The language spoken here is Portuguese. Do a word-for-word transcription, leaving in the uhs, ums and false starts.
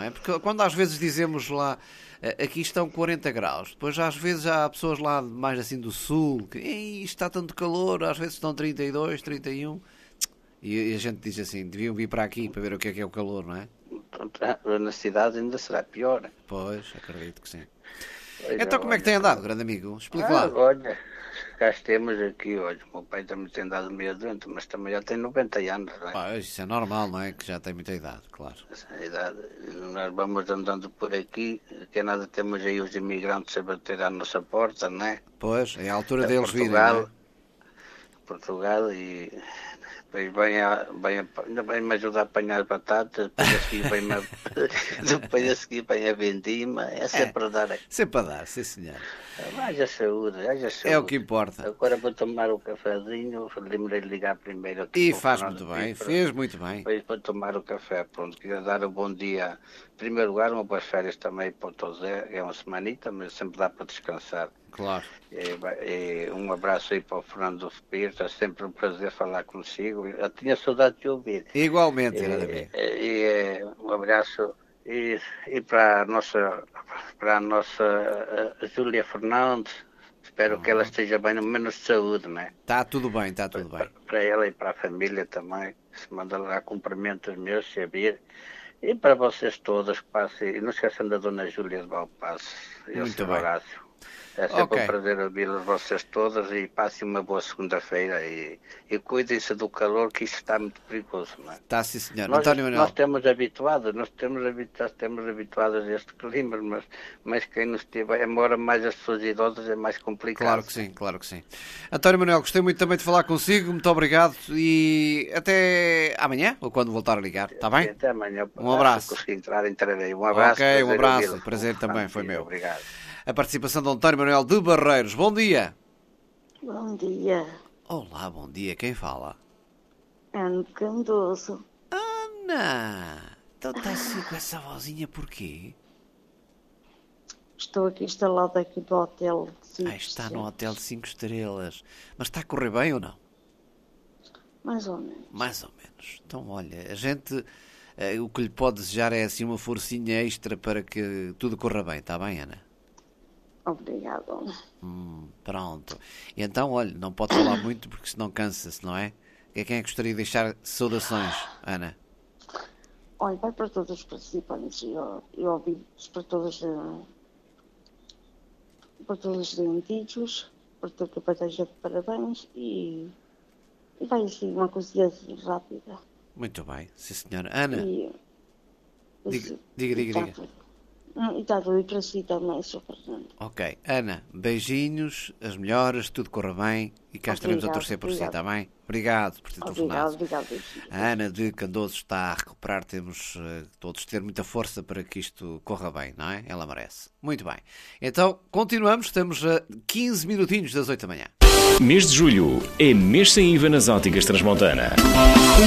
é? Porque quando às vezes dizemos lá, aqui estão quarenta graus, depois às vezes há pessoas lá mais assim do sul, que isto está tanto calor, às vezes estão trinta e dois, trinta e um, e a gente diz assim, deviam vir para aqui para ver o que é que é o calor, não é? Na cidade ainda será pior. Pois, acredito que sim. Pois, Então como é que tem andado, grande amigo? Explique ah, lá. Olha, cá estamos aqui, olha, o meu pai também tem andado meio doente, mas também já tem noventa anos, não é? Pois, isso é normal, não é? Que já tem muita idade, claro. Essa idade, nós vamos andando por aqui, que é nada, temos aí os imigrantes a bater à nossa porta, não é? Pois, é a altura Da deles virem, Portugal, não é? Portugal e depois vem, a, vem a, ainda vem me ajudar a apanhar batatas, depois a seguir vem a, depois a seguir vem a vendima, é sempre a dar. Sempre a dar, sim senhor. Haja saúde, haja saúde. É o que importa. Agora vou tomar o cafezinho, lembrei de ligar primeiro aqui. E para o faz Fernando muito bem, Píparo. fez muito bem. Depois vou tomar o café, pronto, queria dar um bom dia. Em primeiro lugar, uma boas férias também para o Tosé, é uma semanita, mas sempre dá para descansar. Claro. E, e um abraço aí para o Fernando Píparo, é sempre um prazer falar consigo, eu tinha saudade de ouvir. Igualmente, E, grande amigo. e, e um abraço e, e para a nossa, para a nossa uh, Júlia Fernandes. Espero que ela esteja bem, no menos de saúde, não é? Está tudo bem, está tudo bem. Para ela e para a família também. Se manda lá cumprimentos meus, se vir. E para vocês todas, que passem. E não esqueçam da Dona Júlia de Valpasso. E o Muito seu bem. Horácio. É sempre Ok. um prazer ouvir vocês todas e passem uma boa segunda-feira e, e cuidem-se do calor, que isto está muito perigoso, não é? Está sim, senhor. Nós, António Manuel. nós temos habituados, nós temos habituados, temos habituados a este clima, mas, mas quem nos tiver, embora mais as pessoas idosas, é mais complicado. Claro que sim, claro que sim. António Manuel, gostei muito também de falar consigo, muito obrigado e até amanhã, ou quando voltar a ligar, está bem? Até amanhã. Um abraço. Se conseguir entrar, entrarei. Um abraço. Ok, um prazer abraço. ouvi-lo. Prazer também foi meu. Obrigado. A participação de António Manuel de Barreiros. Bom dia. Bom dia, Olá, bom dia. Quem fala? Ana Candoso. Ana! Então está assim com essa vozinha porquê? Estou aqui instalada aqui do hotel. de Ah, está no cinco hotel de cinco estrelas. Mas está a correr bem ou não? Mais ou menos. Mais ou menos. Então, olha, a gente... eh, o que lhe pode desejar é assim uma forcinha extra para que tudo corra bem. Está bem, Ana? Obrigado. Hum, pronto. E então, olha, não pode falar muito porque senão cansa-se, não é? E quem é que gostaria de deixar saudações, Ana? Olha, vai para todos os participantes e eu, eu ouvi para todos, eh, para todos os antigos, para todo o pateja de parabéns e, e vai assim uma coisinha assim rápida. Muito bem, sim senhora. Ana, E, diga, diga, diga. e diga. tá, Hum, e está tudo e para si também, senhor Fernando. Ok, Ana, beijinhos, as melhoras, tudo corra bem e cá estaremos a Obrigado, torcer por si, obrigado. está bem? Obrigado por ter Obrigado, telefonado. obrigado. beijinho. A Ana de Candoso está a recuperar, temos uh, todos de ter muita força para que isto corra bem, não é? Ela merece. Muito bem. Então, continuamos, estamos a quinze minutinhos das oito da manhã. Mês de julho é mês sem I V A nas óticas Transmontana.